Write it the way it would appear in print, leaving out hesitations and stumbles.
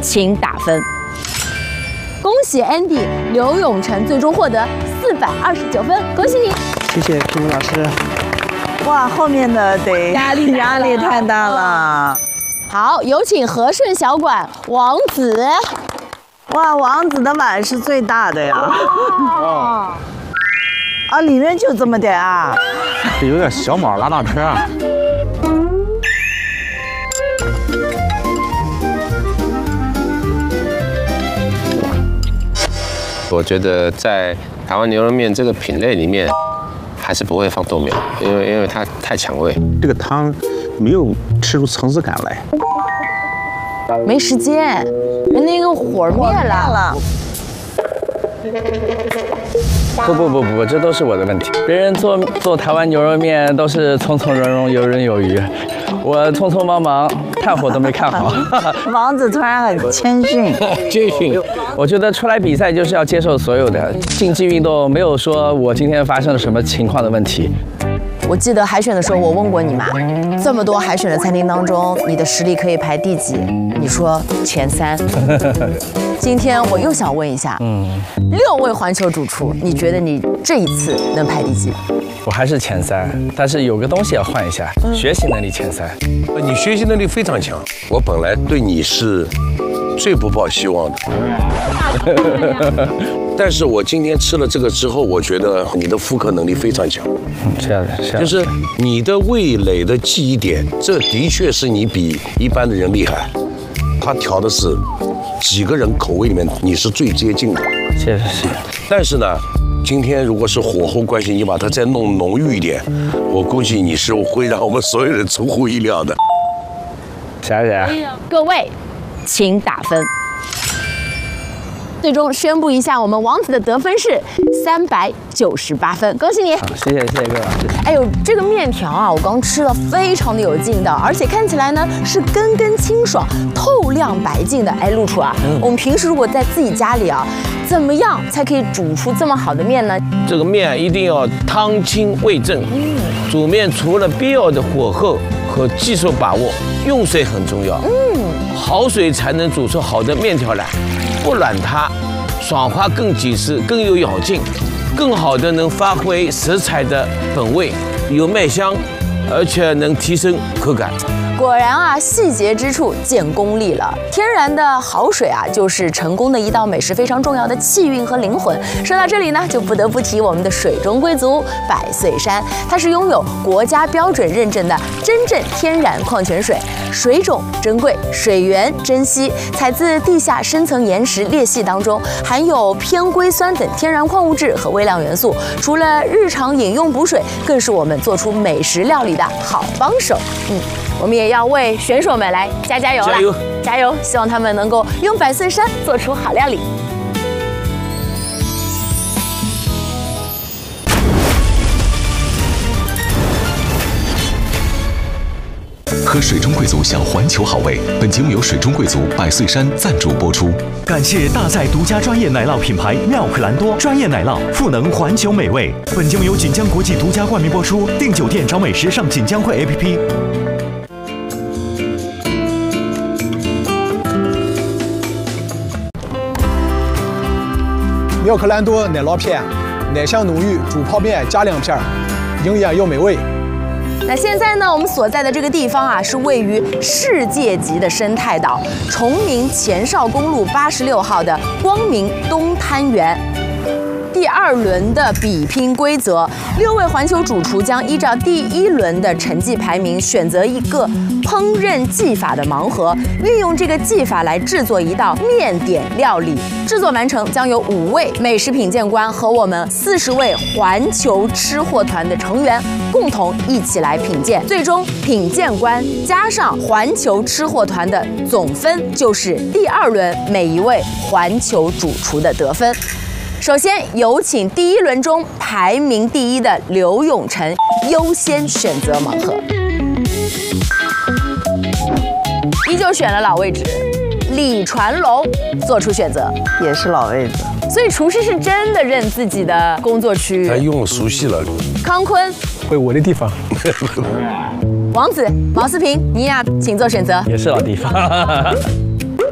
请打分。恭喜 Andy 刘永成最终获得429分，恭喜你！ 谢谢评委老师。 哇，后面的得压力太大了。 好，有请和顺小馆王子。 哇，王子的碗是最大的呀。 哦。 啊，里面就这么点啊？ 这有点小猫拉大车啊。 我觉得在台湾牛肉面这个品类里面，还是不会放豆苗，因为它太抢味。 这个汤没有吃出层次感来。 没时间，人那个火灭了。 不，这都是我的问题。别人做台湾牛肉面都是从从容容、游刃有余，我匆匆忙忙，炭火都没看好。 王子突然很谦逊。 谦逊。 我觉得出来比赛就是要接受所有的竞技运动，没有说我今天发生了什么情况的问题。 我记得海选的时候，我问过你嘛，这么多海选的餐厅当中，你的实力可以排第几？你说前3。今天我又想问一下，6位环球主厨，你觉得你这一次能排第几？ 我还是前3，但是有个东西要换一下，学习能力前3。 你学习能力非常强，我本来对你是最不抱希望的。但是我今天吃了这个之后，我觉得你的复刻能力非常强。 这样的， 就是你的味蕾的记忆点，这的确是你比一般的人厉害。他调的是几个人口味里面你是最接近的。 谢谢。 但是呢，今天如果是火候关系，你把它再弄浓郁一点，我估计你是会让我们所有人出乎意料的。 谢谢。 各位，请打分。最终宣布一下，我们王子的得分是398分，恭喜你！ 好，谢谢各位老师。 哎呦，这个面条啊，我刚吃了，非常的有劲道，而且看起来呢是根根清爽、透亮白净的。哎，陆厨啊，我们平时如果在自己家里啊，怎么样才可以煮出这么好的面呢？ 这个面一定要汤清味正，煮面除了必要的火候和技术把握，用水很重要。好水才能煮出好的面条来。不软塌，爽滑更紧实，更有咬劲，更好的能发挥食材的本味，有麦香，而且能提升口感。 果然啊，细节之处见功力了。天然的好水啊，就是成功的一道美食非常重要的气韵和灵魂。说到这里呢，就不得不提我们的水中贵族百岁山，它是拥有国家标准认证的真正天然矿泉水，水种珍贵，水源珍稀，采自地下深层岩石裂隙当中，含有偏硅酸等天然矿物质和微量元素。除了日常饮用补水，更是我们做出美食料理的好帮手。我们也要为选手们来加油了，加油！希望他们能够用百岁山做出好料理。 喝水中贵族享环球好味。本节目由水中贵族百岁山赞助播出。 感谢大赛独家专业奶酪品牌妙可蓝多，专业奶酪赋能环球美味。本节目由锦江国际独家冠名播出。订酒店找美食上锦江汇 APP。 妙可蓝多奶酪片，奶香浓郁，煮泡面加2片，营养又美味。 那现在呢，我们所在的这个地方啊，是位于世界级的生态岛崇明前哨公路86号的光明东滩园。第2轮的比拼规则，6位环球主厨将依照第1轮的成绩排名，选择一个烹饪技法的盲盒，运用这个技法来制作一道面点料理。制作完成将有5位美食品鉴官和我们40位环球吃货团的成员共同一起来品鉴，最终品鉴官加上环球吃货团的总分，就是第2轮每一位环球主厨的得分。首先有请第1轮中排名第1的刘永成优先选择盲盒，依旧选了老位置。李传龙做出选择， 也是老位置。 所以厨师是真的认自己的工作区域。 他用熟悉了。 康坤回我的地方。 王子毛思平，你俩请做选择。 也是老地方。